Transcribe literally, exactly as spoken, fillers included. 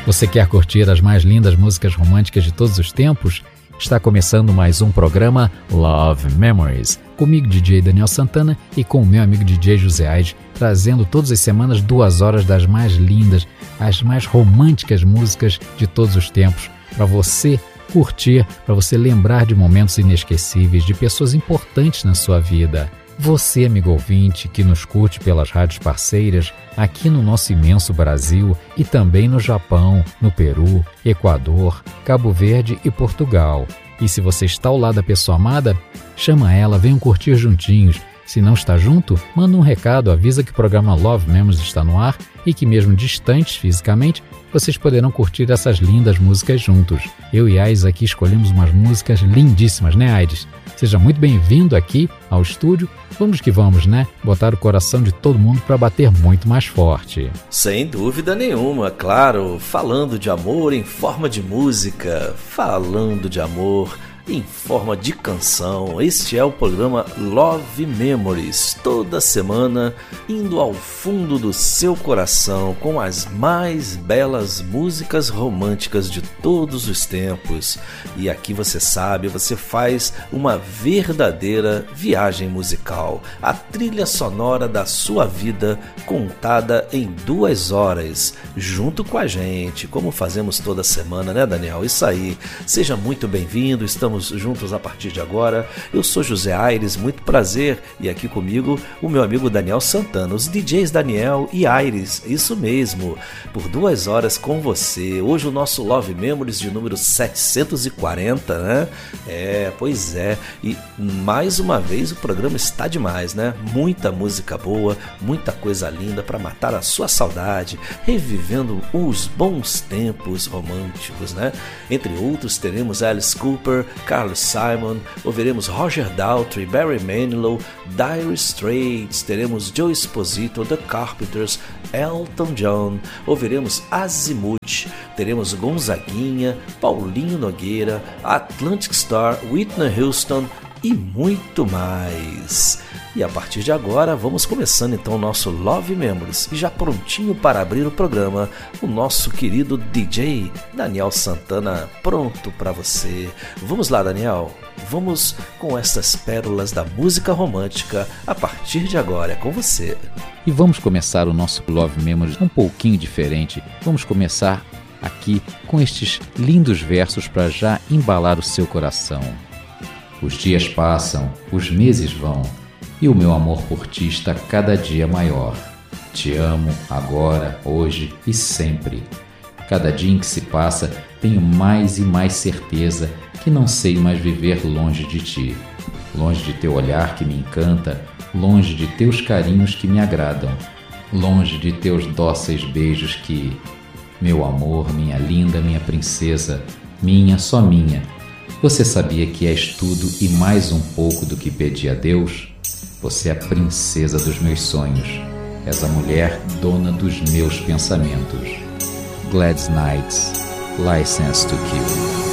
Você quer curtir as mais lindas músicas românticas de todos os tempos? Está começando mais um programa Love Memories, comigo D J Daniel Santana e com o meu amigo D J José Aires, trazendo todas as semanas duas horas das mais lindas, as mais românticas músicas de todos os tempos, para você curtir, para você lembrar de momentos inesquecíveis, de pessoas importantes na sua vida. Você, amigo ouvinte, que nos curte pelas rádios parceiras, aqui no nosso imenso Brasil e também no Japão, no Peru, Equador, Cabo Verde e Portugal. E se você está ao lado da pessoa amada, chama ela, venham curtir juntinhos. Se não está junto, manda um recado, avisa que o programa Love Memories está no ar e que mesmo distantes fisicamente, vocês poderão curtir essas lindas músicas juntos. Eu e Aires aqui escolhemos umas músicas lindíssimas, né, Aires? Seja muito bem-vindo aqui ao estúdio. Vamos que vamos, né? Botar o coração de todo mundo para bater muito mais forte. Sem dúvida nenhuma, claro. Falando de amor em forma de música. Falando de amor em forma de canção. Este é o programa Love Memories, toda semana indo ao fundo do seu coração com as mais belas músicas românticas de todos os tempos. E aqui você sabe, você faz uma verdadeira viagem musical, a trilha sonora da sua vida contada em duas horas, junto com a gente, como fazemos toda semana, né, Daniel? Isso aí, seja muito bem-vindo, estamos juntos a partir de agora. Eu sou José Aires, muito prazer, e aqui comigo o meu amigo Daniel Santana, os D Js Daniel e Aires, isso mesmo, por duas horas com você. Hoje o nosso Love Memories de número setecentos e quarenta, né? É, pois é, e mais uma vez o programa está demais, né? Muita música boa, muita coisa linda para matar a sua saudade, revivendo os bons tempos românticos, né? Entre outros teremos Alice Cooper, Carlos Simon, ouviremos Roger Daltrey, Barry Manilow, Dire Straits, teremos Joe Esposito, The Carpenters, Elton John, ouviremos Azimuth, teremos Gonzaguinha, Paulinho Nogueira, Atlantic Star, Whitney Houston e muito mais. E a partir de agora vamos começando então o nosso Love Memories, e já prontinho para abrir o programa, o nosso querido D J Daniel Santana pronto para você. Vamos lá, Daniel, vamos com essas pérolas da música romântica a partir de agora, é com você. E vamos começar o nosso Love Memories um pouquinho diferente. Vamos começar aqui com estes lindos versos para já embalar o seu coração. Os dias passam, os meses vão, e o meu amor por ti está cada dia maior. Te amo agora, hoje e sempre. Cada dia em que se passa, tenho mais e mais certeza que não sei mais viver longe de ti. Longe de teu olhar que me encanta, longe de teus carinhos que me agradam, longe de teus dóceis beijos que... Meu amor, minha linda, minha princesa, minha, só minha. Você sabia que és tudo e mais um pouco do que pedi a Deus? Você é a princesa dos meus sonhos. És a mulher dona dos meus pensamentos. Gladys Knight, License to Kill.